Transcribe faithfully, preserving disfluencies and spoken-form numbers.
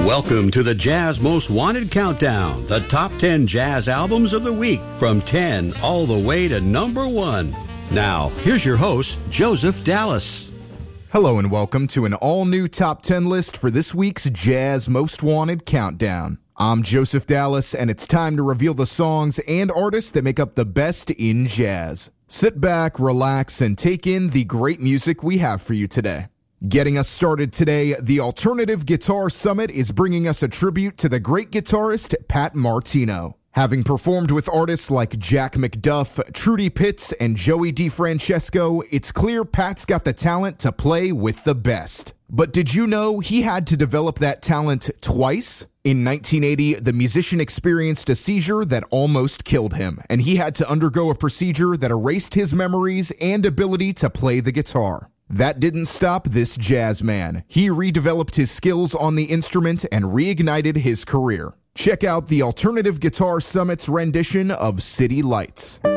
Welcome to the Jazz Most Wanted Countdown, the top ten jazz albums of the week, from ten all the way to number one. Now, here's your host, Joseph Dallas. Hello and welcome to an all-new top ten list for this week's Jazz Most Wanted Countdown. I'm Joseph Dallas, and it's time to reveal the songs and artists that make up the best in jazz. Sit back, relax, and take in the great music we have for you today. Getting us started today, the Alternative Guitar Summit is bringing us a tribute to the great guitarist Pat Martino. Having performed with artists like Jack McDuff, Trudy Pitts, and Joey DeFrancesco, it's clear Pat's got the talent to play with the best. But did you know he had to develop that talent twice? In nineteen eighty, the musician experienced a seizure that almost killed him, and he had to undergo a procedure that erased his memories and ability to play the guitar. That didn't stop this jazz man. He redeveloped his skills on the instrument and reignited his career. Check out the Alternative Guitar Summit's rendition of City Lights.